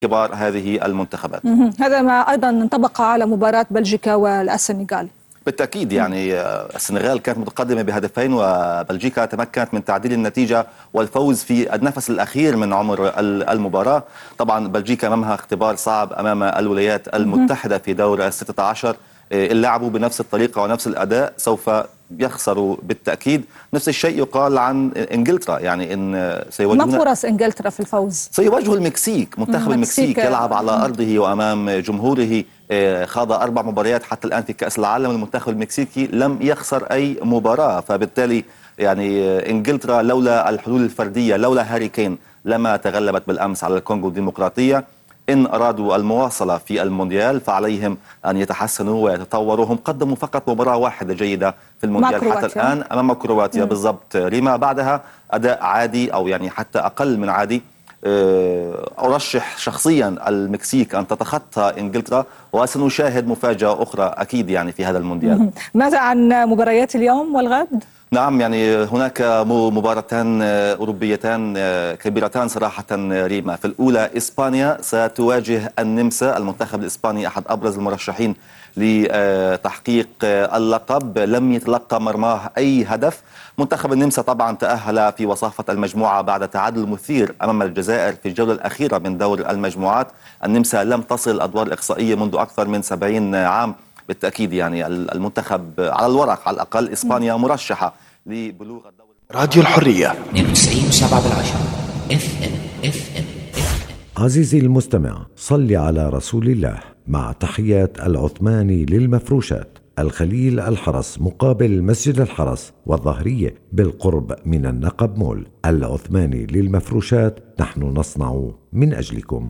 كبار هذه المنتخبات. هذا ما أيضا انطبق على مباراة بلجيكا والسنغال. بالتأكيد يعني السنغال كانت متقدمة بهدفين وبلجيكا تمكنت من تعديل النتيجة والفوز في النفس الأخير من عمر المباراة. طبعا بلجيكا أمامها اختبار صعب أمام الولايات المتحدة في دور 16. اللي لعبوا بنفس الطريقة ونفس الأداء سوف يخسروا بالتأكيد. نفس الشيء يقال عن إنجلترا، يعني إن ما فرص إنجلترا في الفوز؟ سيواجه المكسيك، منتخب المكسيك يلعب على أرضه وأمام جمهوره. خاض 4 مباريات حتى الآن في كأس العالم. المنتخب المكسيكي لم يخسر أي مباراة، فبالتالي يعني إنجلترا لولا الحلول الفردية، لولا هاري كين، لما تغلبت بالأمس على الكونغو الديمقراطية. إن أرادوا المواصلة في المونديال فعليهم أن يتحسنوا ويتطوروا. هم قدموا فقط مباراة واحدة جيدة في المونديال حتى الآن أمام كرواتيا بالضبط ريما. بعدها أداء عادي أو يعني حتى أقل من عادي. أرشح شخصيا المكسيك أن تتخطى إنجلترا، وسنشاهد مفاجأة أخرى أكيد يعني في هذا المونديال. ماذا عن مباريات اليوم والغد؟ نعم، يعني هناك مباراتان أوروبيتان كبيرتان صراحة ريما. في الأولى إسبانيا ستواجه النمسا. المنتخب الإسباني أحد أبرز المرشحين لتحقيق اللقب، لم يتلقى مرماه أي هدف. منتخب النمسا طبعا تأهل في وصافة المجموعة بعد تعادل مثير أمام الجزائر في الجولة الأخيرة من دور المجموعات. النمسا لم تصل الأدوار الإقصائية منذ أكثر من 70 عام. بالتأكيد يعني المنتخب على الورق على الأقل إسبانيا مرشحة لبلوغ الدور. راديو الحرية 92.7 FM. عزيزي المستمع، صل على رسول الله. مع تحيات العثماني للمفروشات، الخليل الحرس مقابل مسجد الحرس والظهرية بالقرب من النقب مول. العثماني للمفروشات، نحن نصنع من أجلكم.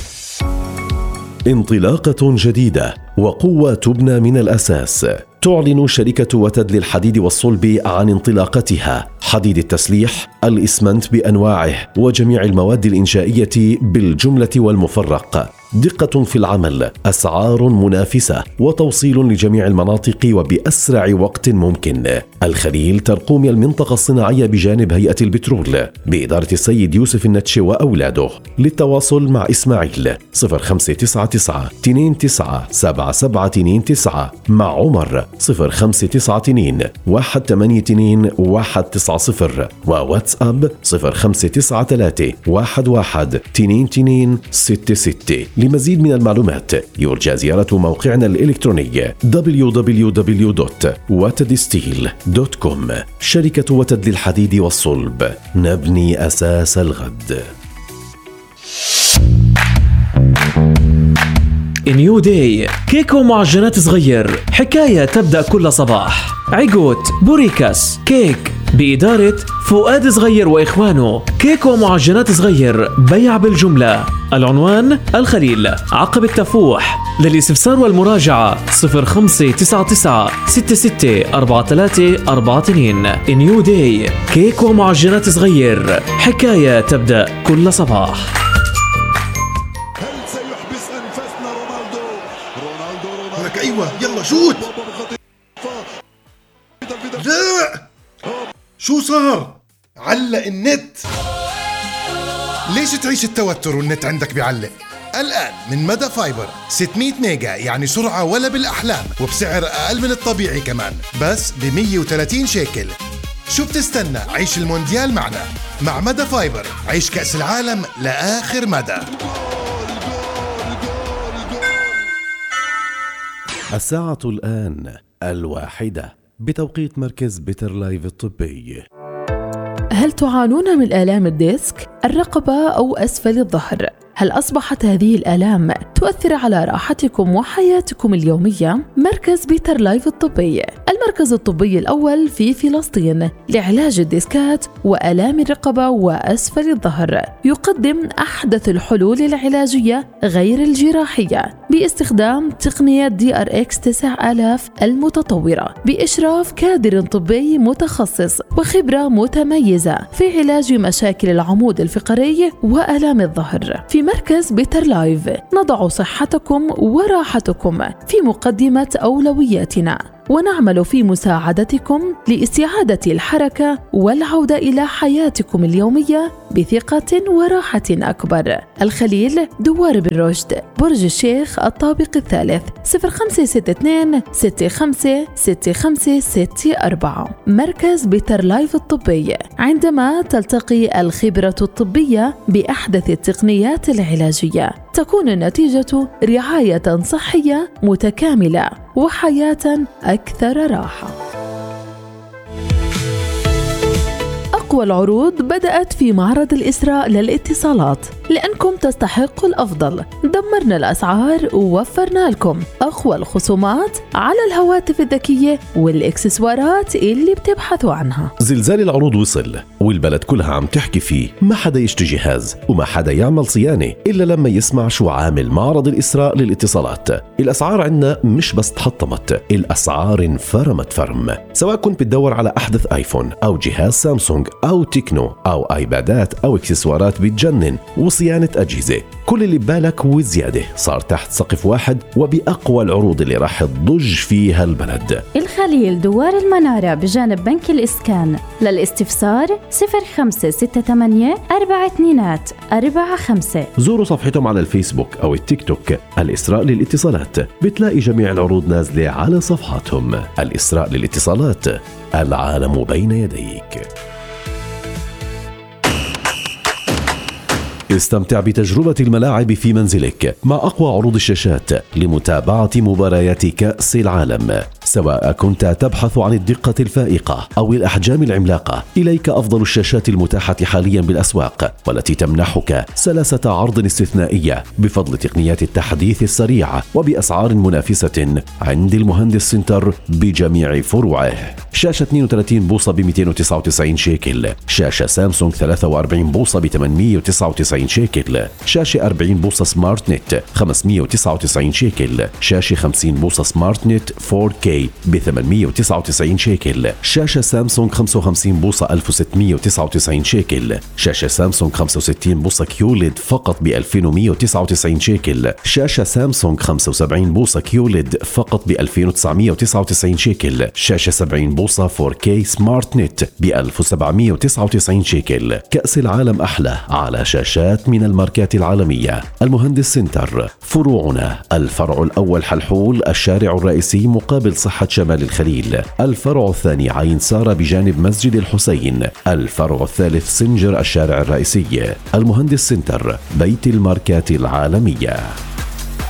انطلاقة جديدة وقوة تبنى من الأساس. تعلن شركة وتد للحديد والصلب عن انطلاقتها. حديد التسليح، الإسمنت بأنواعه وجميع المواد الإنشائية بالجملة والمفرق. دقة في العمل، أسعار منافسة، وتوصيل لجميع المناطق وبأسرع وقت ممكن. الخليل ترقوم المنطقة الصناعية بجانب هيئة البترول بإدارة السيد يوسف النتش وأولاده. للتواصل مع إسماعيل 0599 29 7729، مع عمر 0592 182 190، وواتساب 0593 11 22 66. لمزيد من المعلومات يرجى زيارة موقعنا الإلكتروني www.watedsteel.com. شركة وتد للحديد والصلب، نبني أساس الغد. نيو داي، كيكو معجنات صغير، حكاية تبدأ كل صباح. عيقوت بوريكاس كيك بإدارة فؤاد صغير وإخوانه. كيكو معجنات صغير، بيع بالجملة. العنوان الخليل عقب التفوح. للاستفسار والمراجعة 0599 664342. نيو داي، كيك ومعجنات صغير، حكاية تبدأ كل صباح. هل سيحبس أنفاسنا رونالدو؟ لك أيوة، يلا شوت. لا، شو صار؟ علق النت. ليش تعيش التوتر والنت عندك بيعلق؟ الآن من مدى فايبر 600 ميجا، يعني سرعة ولا بالأحلام، وبسعر أقل من الطبيعي كمان، بس ب130 شيكل. شو بتستنى؟ عيش المونديال معنا. مع مدى فايبر عيش كأس العالم لآخر مدى. الساعة الآن 1 بتوقيت مركز بيتر لايف الطبي. هل تعانون من آلام الديسك، الرقبة أو أسفل الظهر؟ هل أصبحت هذه الآلام تؤثر على راحتكم وحياتكم اليومية؟ مركز بيتر لايف الطبي، المركز الطبي الأول في فلسطين لعلاج الديسكات وآلام الرقبة وأسفل الظهر، يقدم أحدث الحلول العلاجية غير الجراحية باستخدام تقنية DRX 9000 المتطورة، بإشراف كادر طبي متخصص وخبرة متميزة في علاج مشاكل العمود الفقري وآلام الظهر. في مركز بيتر لايف نضع صحتكم وراحتكم في مقدمة أولوياتنا. ونعمل في مساعدتكم لاستعادة الحركة والعودة إلى حياتكم اليومية بثقة وراحة أكبر. الخليل، دوار بن رشد، برج الشيخ، الطابق الثالث، 0562 65 6564. مركز بيتر لايف الطبي، عندما تلتقي الخبرة الطبية بأحدث التقنيات العلاجية تكون النتيجة رعاية صحية متكاملة وحياة أكثر راحة. أقوى العروض بدأت في معرض الإسراء للاتصالات، لأنكم تستحقوا الأفضل. دمرنا الأسعار ووفرنا لكم أقوى الخصومات على الهواتف الذكية والإكسسوارات اللي بتبحثوا عنها. زلزال العروض وصل والبلد كلها عم تحكي فيه، ما حدا يشتري جهاز وما حدا يعمل صيانة إلا لما يسمع شو عامل معرض الإسراء للاتصالات. الأسعار عنا مش بس تحطمت، الأسعار انفرمت فرم. سواء كنت بتدور على أحدث آيفون أو جهاز سامسونج أو تكنو أو آيبادات أو إكسسوارات بتجنن وصيانة أجهزة، كل اللي ببالك وزيادة صار تحت سقف واحد وبأقوى العروض اللي راح تضج فيها البلد. الخليل، دوار المنارة بجانب بنك الإسكان. للاستفسار 0568 4245. زوروا صفحتهم على الفيسبوك أو التيك توك الإسراء للاتصالات، بتلاقي جميع العروض نازلة على صفحاتهم. الإسراء للاتصالات، العالم بين يديك. استمتع بتجربة الملاعب في منزلك مع أقوى عروض الشاشات لمتابعة مباريات كأس العالم. سواء كنت تبحث عن الدقة الفائقة أو الأحجام العملاقة، إليك أفضل الشاشات المتاحة حاليا بالأسواق، والتي تمنحك سلاسة عرض استثنائية بفضل تقنيات التحديث السريع وبأسعار منافسة عند المهندس سنتر بجميع فروعه. شاشة 32 بوصة ب 299 شيكل، شاشة سامسونج 43 بوصة ب 899 شيكل، شاشة 40 بوصة سمارت نت 599 شيكل، شاشة 50 بوصة سمارت نت 4K ب 899 شيكل، شاشة سامسونج 55 بوصة 1699 شيكل، شاشة سامسونج 65 بوصة كيوليد فقط ب 2199 شيكل، شاشة سامسونج 75 بوصة كيوليد فقط ب 2999 شيكل، شاشة 70 بوصة 4K سمارت نت ب 1799 شيكل. كأس العالم أحلى على شاشات من الماركات العالمية. المهندس سنتر، فروعنا: الفرع الأول حلحول الشارع الرئيسي مقابل صحة شمال الخليل، الفرع الثاني عين سارة بجانب مسجد الحسين، الفرع الثالث سنجر الشارع الرئيسي. المهندس سنتر، بيت الماركات العالمية.